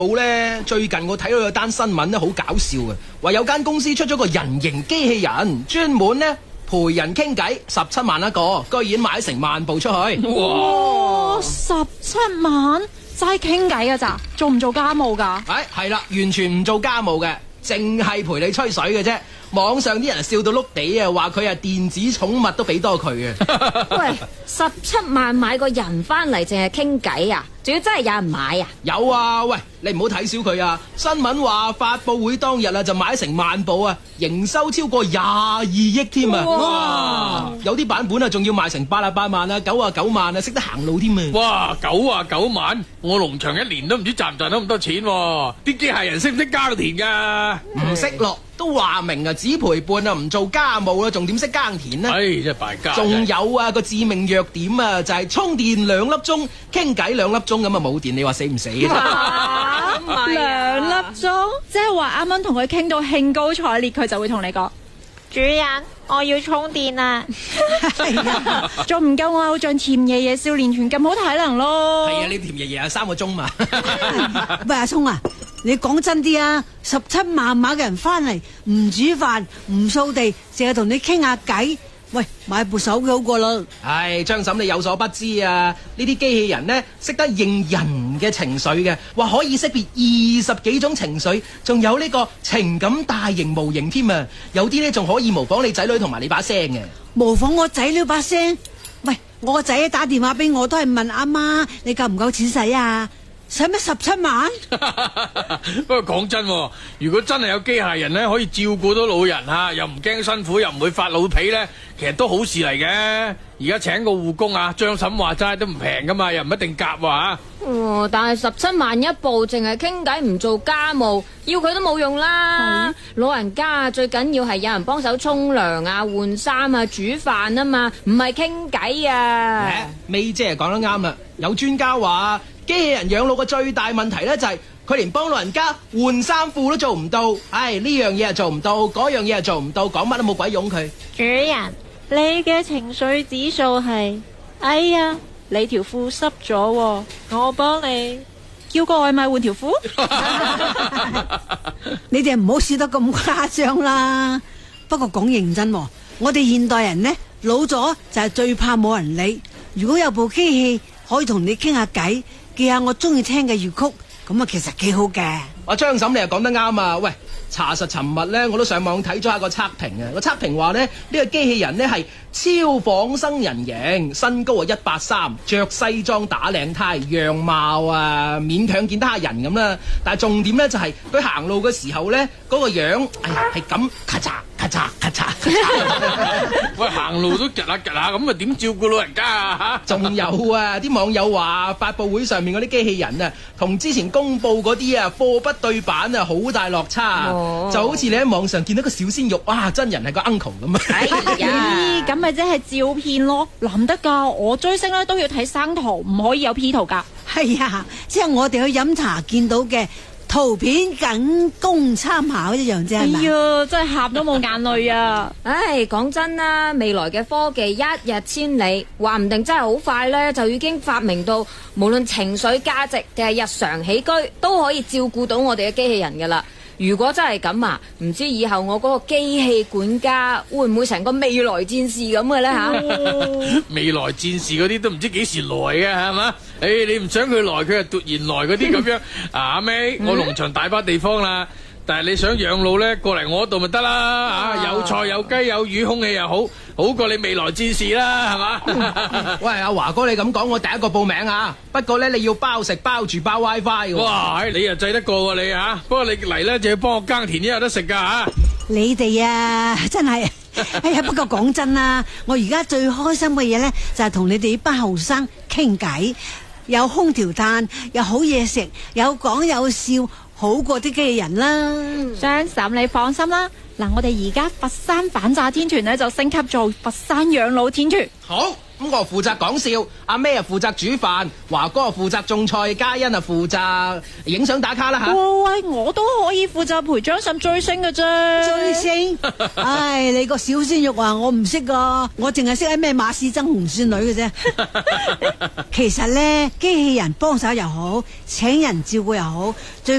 咧，最近我睇到有單新聞咧，好搞笑嘅，話有間公司出咗個人形機器人，專門咧陪人傾偈，17萬一個，居然賣成萬部出去。 哇！17萬齋傾偈㗎咋？做唔做家務㗎？ 係啦，完全唔做家務嘅，淨係陪你吹水嘅啫。網上啲人笑到碌地啊，話佢係電子寵物都俾多佢嘅。 喂，17萬買個人翻嚟淨係傾偈啊？仲要真係有人買啊？ 有啊，喂，你唔好睇小佢啊！新聞話發佈會當日啊就買成萬部啊，營收超過22億添啊！哇！有啲版本啊仲要賣成88萬啊、99萬啊，識得行路添啊！ 哇，99萬，我農場一年都唔知賺唔賺到咁多錢喎！啲機械人識唔識耕田㗎？ 唔識咯，都話明啊，只陪伴啊，唔做家務啦，仲點識耕田呢？ 唉，真係敗家！ 仲有啊，個致命弱點啊，就係充電2粒鐘，傾偈2粒鐘咁啊冇電，你話死唔死啊 2粒鐘，即係話啱啱同佢傾到興高采烈，佢就會同你講： 主人，我要充電啊！ 仲唔夠我偶像甜爺爺少年團咁好體能咯？ 係啊，你甜爺爺有3個鐘嘛？ 喂，阿聰啊，你講真啲啊！17萬碼嘅人翻嚟，唔煮飯，唔掃地，淨係同你傾下偈。喂，買部手機好過啦。 唉，張嬸你有所不知啊！呢啲機器人呢，識得認人嘅情緒嘅，話可以識別20幾種情緒，仲有呢個情感大型模型添啊！有啲呢，仲可以模仿你仔女同埋你把聲嘅。 模仿我仔女把聲？喂，我個仔打電話俾我都係問阿媽，你夠唔夠錢使啊？使乜17萬？ 不過講真，如果真係有機械人咧，可以照顧到老人吓，又唔驚辛苦，又唔會發老脾咧，其實都好事嚟嘅。而家請個護工啊，張嬸話齋都唔平噶嘛，又唔一定夾喎。 但係17萬一部，淨係傾偈唔做家務，要佢都冇用啦。老人家最緊要係有人幫手沖涼啊、換衫啊、煮飯啊嘛，唔係傾偈啊。 May姐講得啱啦，有專家話機器人養老嘅最大問題咧就係佢連幫老人家換衫褲都做唔到。唉，呢樣嘢又做唔到，嗰樣嘢又做唔到，講乜都冇鬼用佢。 主人，你嘅情緒指數係，哎呀，你條褲濕咗喎，我幫你叫個外賣換條褲。 你哋唔好笑得咁誇張啦。不過講認真，我哋現代人呢，老咗就係最怕冇人理。如果有部機器可以同你傾下偈，記下我中意聽嘅粵曲，咁啊其實幾好嘅。 阿張嬸你又講得啱啊！喂，查實尋日咧我都上網睇咗下個測評啊，個測評話咧呢個機器人咧係超仿生人形，身高啊183，着西裝打領呔，樣貌啊勉強見得下人咁啦。但係重點咧就係佢行路嘅時候咧嗰個樣，哎呀係咁咔嚓咔嚓咔嚓。 喂，行路都趌下趌下，咁啊點照顧老人家啊？吓， 仲有啊，啲網友話發佈會上面嗰啲機器人啊，同之前公布嗰啲啊貨不對版啊，好大落差。就好似你喺網上見到個小鮮肉，哇，真人係個 uncle 咁啊！ 哎呀， 咁咪即係照片咯，諗得噶。我追星咧都要睇生圖，唔可以有 P 圖噶。 係啊，即係我哋去飲茶見到嘅圖片僅供參考一樣啫，係咪？ 哎呀，真係喊都冇眼淚啊！ 唉，講真啦，未來嘅科技一日千里，話唔定真係好快呢，就已經發明到無論情緒價值定係日常起居都可以照顧到我哋嘅機器人噶啦。如果真係咁啊，唔知以後我嗰個機器管家會唔會成個未來戰士咁嘅呢？吓？ 未來戰士嗰啲都唔知幾時來嘅係嘛？你唔想佢來，佢就突然來嗰啲咁樣。阿 May，我農場大把地方啦，但係你想養老咧，過嚟我度咪得啦。有菜有雞有魚，空氣又好，好過你未來戰士啦，係嘛？ 喂，阿華哥你咁講，我第一個報名啊！不過咧你要包食包住包 WiFi 嘅。 哇，你又制得過喎你啊！不過你嚟咧就要幫我耕田，有得食噶吓。 你哋啊，真係，哎呀！不過講真啦，我而家最開心嘅嘢咧，就係同你哋班後生傾偈，有空調嘆，有好嘢食，有講有笑，好過啲機器人啦。 張嬸你放心啦，嗱，我哋而家佛山反詐天團咧就升級做佛山養老天團。 好， 咁我負責講笑，阿 May 啊負責煮飯，華哥啊負責種菜，嘉欣啊負責影相打卡啦吓。 喂，我都可以負責陪張嬸追星嘅啫。 追星？唉，你個小鮮肉啊，我唔識噶，我淨係識喺咩馬氏爭紅線女嘅啫。其實咧，機器人幫手又好，請人照顧又好，最